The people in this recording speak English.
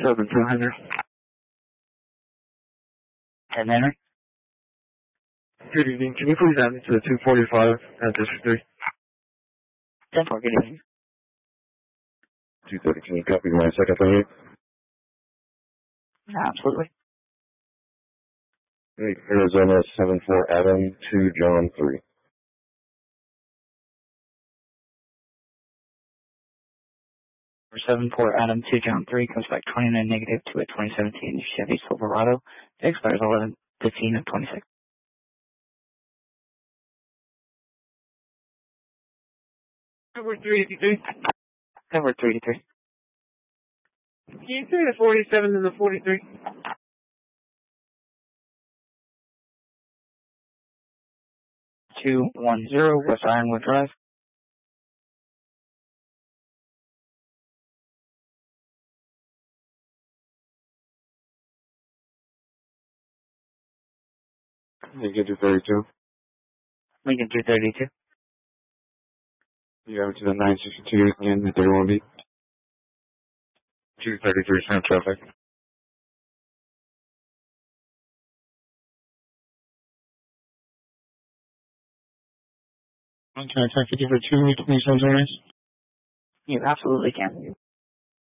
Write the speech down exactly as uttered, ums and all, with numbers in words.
seven two Henry. ten Henry. Good evening. Can you please add me to the two forty-five at District three? ten four, good evening. two thirty, can you copy my second phone here? Absolutely. Hey, Arizona seven four Adam two John three. seven four Adam two John three comes back twenty-nine negative to a twenty seventeen Chevy Silverado. It expires eleven fifteen of twenty-six. Number three eighty-three. Number three eighty-three. Can you say the forty-seven and the forty-three? two one zero West Ironwood Drive. Lincoln two thirty-two. Lincoln two thirty-two. You got me to the nine sixty-two and the thirty-one B. two thirty-three, Sound traffic. Okay, can I take you for two twenty-seven hours? You absolutely can.